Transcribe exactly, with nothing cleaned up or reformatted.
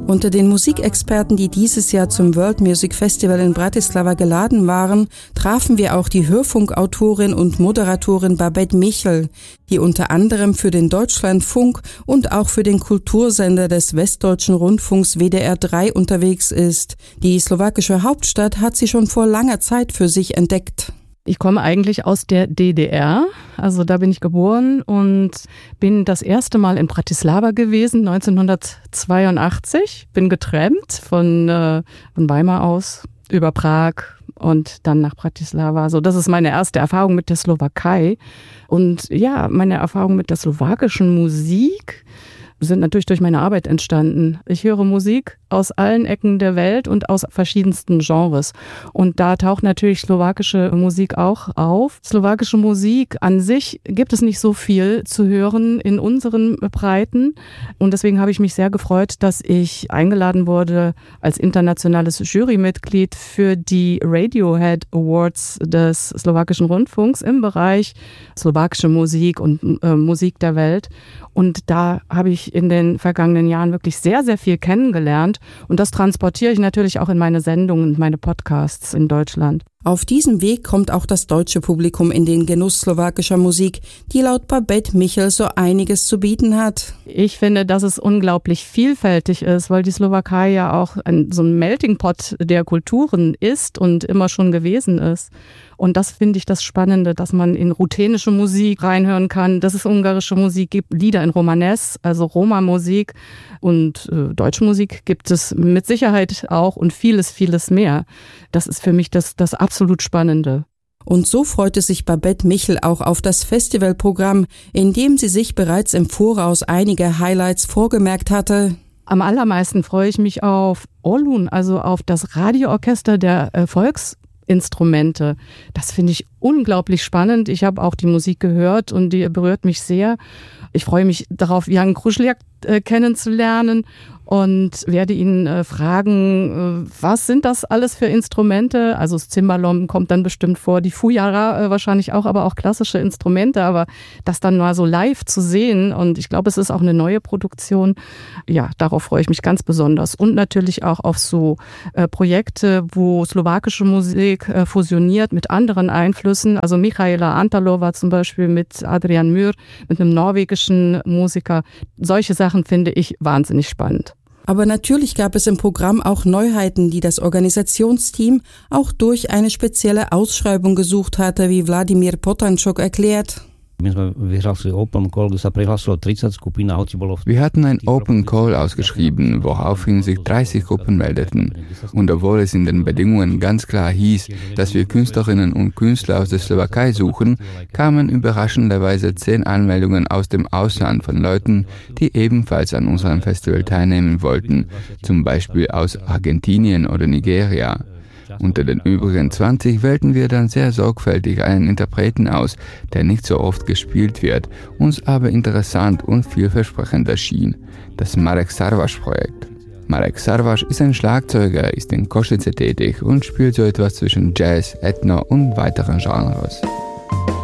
Unter den Musikexperten, die dieses Jahr zum World Music Festival in Bratislava geladen waren, trafen wir auch die Hörfunkautorin und Moderatorin Babette Michel, die unter anderem für den Deutschlandfunk und auch für den Kultursender des Westdeutschen Rundfunks W D R drei unterwegs ist. Die slowakische Hauptstadt hat sie schon vor langer Zeit für sich entdeckt. Ich komme eigentlich aus der D D R, also da bin ich geboren und bin das erste Mal in Bratislava gewesen, neunzehnhundertzweiundachtzig. Bin getrennt von, äh, von Weimar aus über Prag und dann nach Bratislava. Also das ist meine erste Erfahrung mit der Slowakei. Und ja, meine Erfahrung mit der slowakischen Musik sind natürlich durch meine Arbeit entstanden. Ich höre Musik aus allen Ecken der Welt und aus verschiedensten Genres. Und da taucht natürlich slowakische Musik auch auf. Slowakische Musik an sich gibt es nicht so viel zu hören in unseren Breiten. Und deswegen habe ich mich sehr gefreut, dass ich eingeladen wurde als internationales Jurymitglied für die Radiohead Awards des slowakischen Rundfunks im Bereich slowakische Musik und äh, Musik der Welt. Und da habe ich in den vergangenen Jahren wirklich sehr, sehr viel kennengelernt. Und das transportiere ich natürlich auch in meine Sendungen und meine Podcasts in Deutschland. Auf diesem Weg kommt auch das deutsche Publikum in den Genuss slowakischer Musik, die laut Babette Michel so einiges zu bieten hat. Ich finde, dass es unglaublich vielfältig ist, weil die Slowakei ja auch ein, so ein Melting Pot der Kulturen ist und immer schon gewesen ist. Und das finde ich das Spannende, dass man in ruthenische Musik reinhören kann, dass es ungarische Musik gibt, Lieder in Romanes, also Roma-Musik, und äh, deutsche Musik gibt es mit Sicherheit auch und vieles, vieles mehr. Das ist für mich das, das absolut Spannende. Und so freute sich Babette Michel auch auf das Festivalprogramm, in dem sie sich bereits im Voraus einige Highlights vorgemerkt hatte. Am allermeisten freue ich mich auf Orlun, also auf das Radioorchester der äh, Volksinstrumente. Das finde ich unglaublich spannend. Ich habe auch die Musik gehört und die berührt mich sehr. Ich freue mich darauf, Jan Kruschliak äh, kennenzulernen und werde ihn äh, fragen, äh, was sind das alles für Instrumente? Also das Cimbalom kommt dann bestimmt vor, die Fujara äh, wahrscheinlich auch, aber auch klassische Instrumente, aber das dann mal so live zu sehen, und ich glaube, es ist auch eine neue Produktion. Ja, darauf freue ich mich ganz besonders. Und natürlich auch auf so äh, Projekte, wo slowakische Musik äh, fusioniert mit anderen Einflüssen. Also Michaela Antalova zum Beispiel mit Adrian Mühr, mit einem norwegischen Musiker. Solche Sachen finde ich wahnsinnig spannend. Aber natürlich gab es im Programm auch Neuheiten, die das Organisationsteam auch durch eine spezielle Ausschreibung gesucht hatte, wie Wladimír Potančok erklärt. Wir hatten ein Open Call ausgeschrieben, woraufhin sich dreißig Gruppen meldeten. Und obwohl es in den Bedingungen ganz klar hieß, dass wir Künstlerinnen und Künstler aus der Slowakei suchen, kamen überraschenderweise zehn Anmeldungen aus dem Ausland von Leuten, die ebenfalls an unserem Festival teilnehmen wollten, zum Beispiel aus Argentinien oder Nigeria. Unter den übrigen zwanzig wählten wir dann sehr sorgfältig einen Interpreten aus, der nicht so oft gespielt wird, uns aber interessant und vielversprechend erschien. Das Marek Sarvaš-Projekt. Marek Sarvaš ist ein Schlagzeuger, ist in Košice tätig und spielt so etwas zwischen Jazz, Ethno und weiteren Genres.